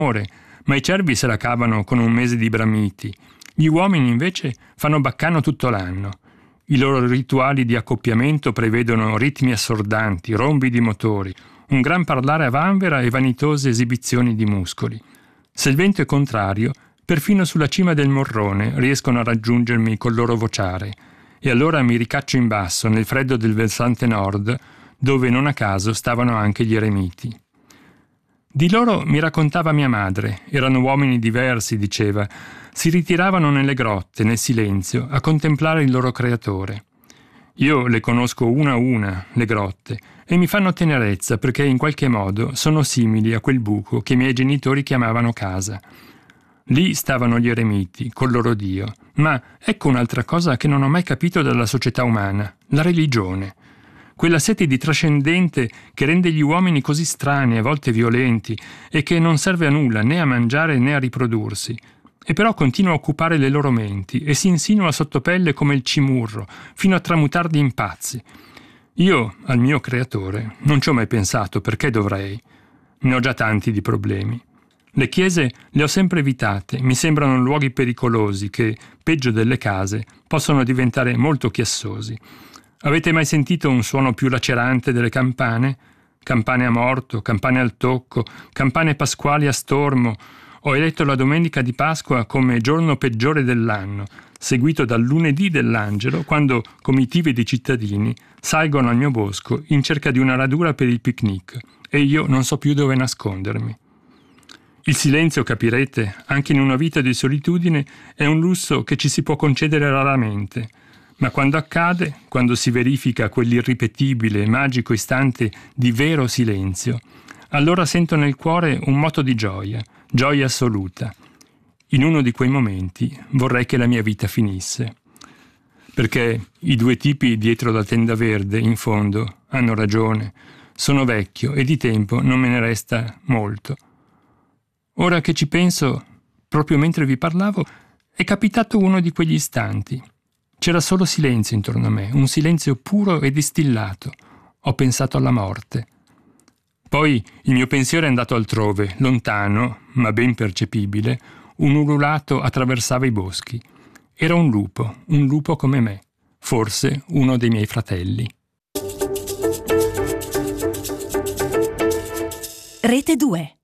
ma i cervi se la cavano con un mese di bramiti. Gli uomini invece fanno baccano tutto l'anno. I loro rituali di accoppiamento prevedono ritmi assordanti, rombi di motori, un gran parlare a vanvera e vanitose esibizioni di muscoli. Se il vento è contrario, perfino sulla cima del Morrone riescono a raggiungermi col loro vociare, e allora mi ricaccio in basso nel freddo del versante nord, dove non a caso stavano anche gli eremiti. Di loro mi raccontava mia madre, erano uomini diversi, diceva, si ritiravano nelle grotte, nel silenzio, a contemplare il loro creatore. Io le conosco una a una, le grotte, e mi fanno tenerezza perché in qualche modo sono simili a quel buco che i miei genitori chiamavano casa. Lì stavano gli eremiti, col loro Dio. Ma ecco un'altra cosa che non ho mai capito della società umana, la religione. Quella sete di trascendente che rende gli uomini così strani, a volte violenti, e che non serve a nulla, né a mangiare né a riprodursi. E però continua a occupare le loro menti e si insinua sottopelle come il cimurro, fino a tramutarli in pazzi. Io, al mio creatore, non ci ho mai pensato, perché dovrei? Ne ho già tanti di problemi. Le chiese le ho sempre evitate, mi sembrano luoghi pericolosi che, peggio delle case, possono diventare molto chiassosi. Avete mai sentito un suono più lacerante delle campane? Campane a morto, campane al tocco, campane pasquali a stormo. Ho eletto la domenica di Pasqua come giorno peggiore dell'anno, seguito dal lunedì dell'angelo, quando comitive di cittadini salgono al mio bosco in cerca di una radura per il picnic e io non so più dove nascondermi. Il silenzio, capirete, anche in una vita di solitudine, è un lusso che ci si può concedere raramente, ma quando accade, quando si verifica quell'irripetibile e magico istante di vero silenzio, allora sento nel cuore un moto di gioia assoluta. In uno di quei momenti vorrei che la mia vita finisse. Perché i due tipi dietro la tenda verde, in fondo, hanno ragione. Sono vecchio e di tempo non me ne resta molto. Ora che ci penso, proprio mentre vi parlavo, è capitato uno di quegli istanti. C'era solo silenzio intorno a me, un silenzio puro e distillato. Ho pensato alla morte. Poi il mio pensiero è andato altrove, lontano, ma ben percepibile, un ululato attraversava i boschi. Era un lupo come me, forse uno dei miei fratelli. Rete 2.